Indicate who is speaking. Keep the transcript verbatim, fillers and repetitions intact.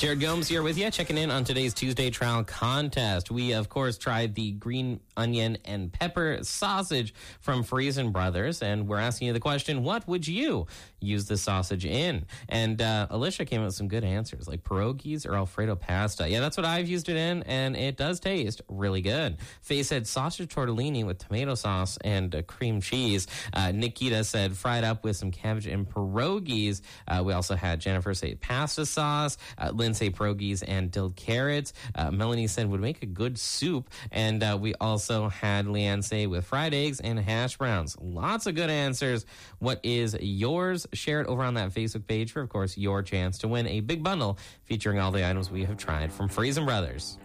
Speaker 1: Jared Gomes here with you, checking in on today's Tuesday Trial Contest. We, of course, tried the green onion and pepper sausage from Freson Brothers, and we're asking you the question, what would you use the sausage in? And uh, Alicia came up with some good answers, like pierogies or Alfredo pasta. Yeah, that's what I've used it in, and it does taste really good. Faye said sausage tortellini with tomato sauce and uh, cream cheese. Uh, Nikita said fried up with some cabbage and pierogies. Uh, we also had Jennifer say pasta sauce. Uh, Lynn say pierogies and dilled carrots. Uh, Melanie said would make a good soup. And uh, we also had Leanne say with fried eggs and hash browns. Lots of good answers. What is yours? Share it over on that Facebook page for, of course, your chance to win a big bundle featuring all the items we have tried from Freson Brothers.